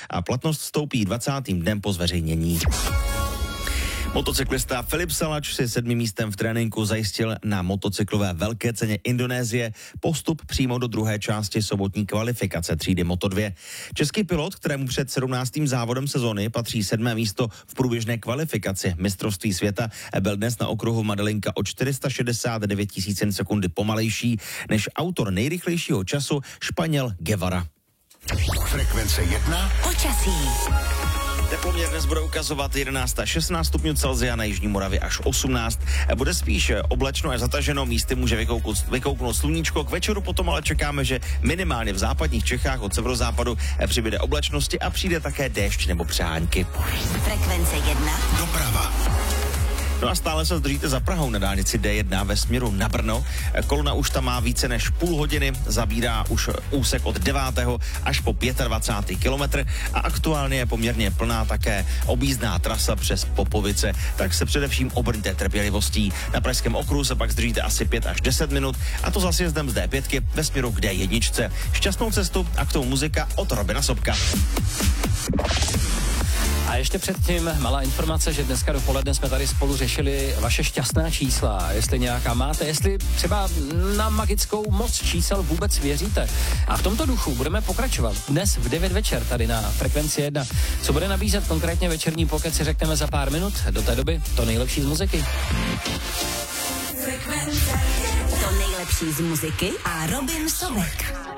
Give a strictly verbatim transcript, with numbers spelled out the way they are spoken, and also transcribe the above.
a platnost vstoupí dvacátým dnem po zveřejnění. Motocyklista Filip Salač si sedmým místem v tréninku zajistil na motocyklové velké ceně Indonésie postup přímo do druhé části sobotní kvalifikace třídy Moto dva. Český pilot, kterému před sedmnáctým závodem sezony patří sedmé místo v průběžné kvalifikaci mistrovství světa, byl dnes na okruhu Madelinka o čtyři sta šedesát devět tisícin sekundy pomalejší než autor nejrychlejšího času Španěl Guevara. Frekvence jedna. Počasí. Teploměr dnes bude ukazovat jedenáct až šestnáct stupňů Celsia, na jižní Moravě až osmnáct. Bude spíš oblačno až zataženo, místy může vykouknout, vykouknout sluníčko. K večeru potom ale čekáme, že minimálně v západních Čechách od severozápadu přibude oblačnosti a přijde také déšť nebo přehánky. Frekvence jedna. Doprava. No a stále se zdržíte za Prahou na dálnici D jedna ve směru na Brno. Kolona už tam má více než půl hodiny, zabírá už úsek od devátého až po dvacátého pátého kilometr a aktuálně je poměrně plná také objízdná trasa přes Popovice, tak se především obrňte trpělivostí. Na pražském okruhu se pak zdržíte asi pět až deset minut a to za sjezdem z D pět ve směru k D jedna. Šťastnou cestu a k tomu muzika od Robina Sobka. A ještě předtím malá informace, že dneska dopoledne jsme tady spolu řešili vaše šťastná čísla, jestli nějaká máte, jestli třeba na magickou moc čísel vůbec věříte. A v tomto duchu budeme pokračovat dnes v devět večer tady na Frekvenci jedna. Co bude nabízet konkrétně večerní pokec, si řekneme za pár minut. Do té doby to nejlepší z muziky. To nejlepší z muziky a Robin Sobek.